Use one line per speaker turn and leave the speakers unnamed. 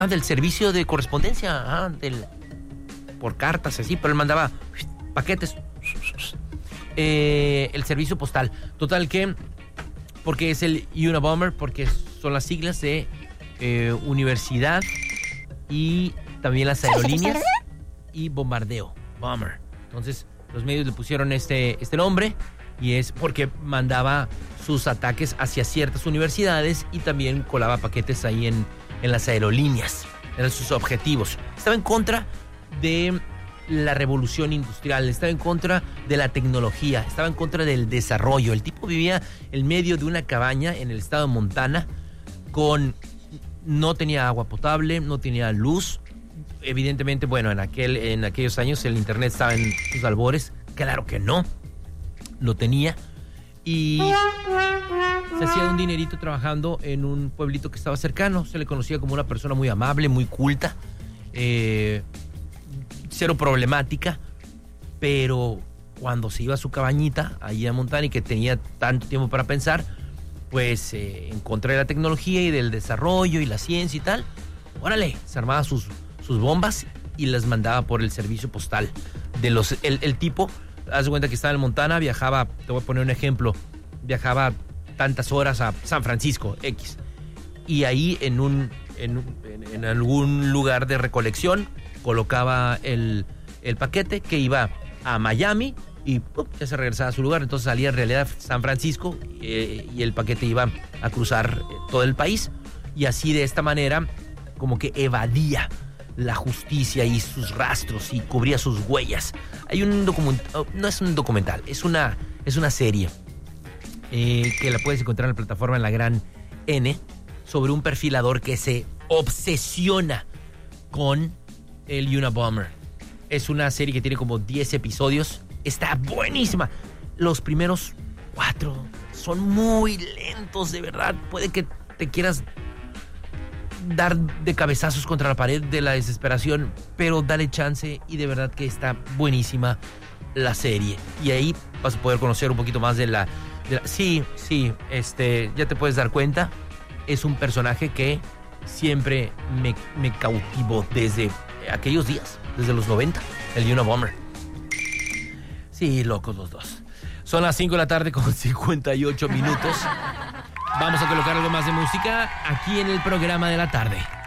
Del servicio de correspondencia, por cartas, así, pero él mandaba paquetes. El servicio postal. Total que, porque es el Unabomber, porque son las siglas de universidad y también las aerolíneas y bombardeo, bomber. Entonces, los medios le pusieron este nombre y es porque mandaba sus ataques hacia ciertas universidades y también colaba paquetes ahí en las aerolíneas. Eran sus objetivos. Estaba en contra de la revolución industrial, estaba en contra de la tecnología, estaba en contra del desarrollo. El tipo vivía en medio de una cabaña en el estado de Montana no tenía agua potable, no tenía luz. Evidentemente, bueno, en aquellos años el internet estaba en sus albores. Claro que no lo tenía. Y se hacía un dinerito trabajando en un pueblito que estaba cercano. Se le conocía como una persona muy amable, muy culta, cero problemática. Pero cuando se iba a su cabañita allí a Montana y que tenía tanto tiempo para pensar, pues en contra de la tecnología y del desarrollo y la ciencia y tal, órale, se armaba sus bombas y las mandaba por el servicio postal. El tipo, haz de cuenta que estaba en Montana, viajaba, te voy a poner un ejemplo, viajaba tantas horas a San Francisco, X, y ahí en algún lugar de recolección colocaba el paquete que iba a Miami y ya se regresaba a su lugar. Entonces salía en realidad San Francisco y el paquete iba a cruzar todo el país, y así de esta manera como que evadía la justicia y sus rastros y cubría sus huellas. Hay un documental, no es un documental, es una serie que la puedes encontrar en la plataforma en La Gran N, sobre un perfilador que se obsesiona con el Unabomber. Es una serie que tiene como 10 episodios. Está buenísima. Los primeros 4 son muy lentos, de verdad. Puede que te quieras dar de cabezazos contra la pared de la desesperación, pero dale chance y de verdad que está buenísima la serie. Y ahí vas a poder conocer un poquito más de la... Sí, ya te puedes dar cuenta. Es un personaje que siempre me cautivó desde aquellos días, desde los 90, el Unabomber. Sí, locos los dos. Son las 5 de la tarde con 58 minutos. Vamos a colocar algo más de música aquí en el programa de la tarde.